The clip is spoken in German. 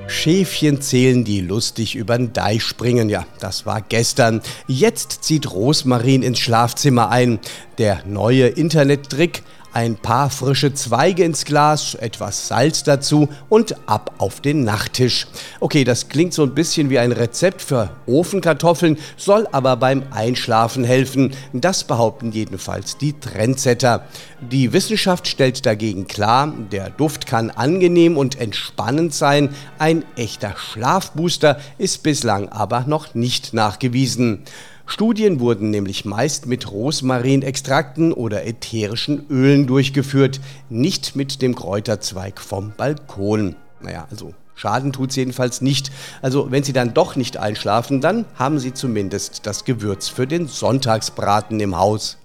Schäfchen zählen, die lustig übern Deich springen. Ja, das war gestern. Jetzt zieht Rosmarin ins Schlafzimmer ein. Der neue Internettrick: ein paar frische Zweige ins Glas, etwas Salz dazu und ab auf den Nachttisch. Okay, das klingt so ein bisschen wie ein Rezept für Ofenkartoffeln, soll aber beim Einschlafen helfen. Das behaupten jedenfalls die Trendsetter. Die Wissenschaft stellt dagegen klar, der Duft kann angenehm und entspannend sein. Ein echter Schlafbooster ist bislang aber noch nicht nachgewiesen. Studien wurden nämlich meist mit Rosmarinextrakten oder ätherischen Ölen durchgeführt, nicht mit dem Kräuterzweig vom Balkon. Naja, also Schaden tut's jedenfalls nicht. Also wenn Sie dann doch nicht einschlafen, dann haben Sie zumindest das Gewürz für den Sonntagsbraten im Haus.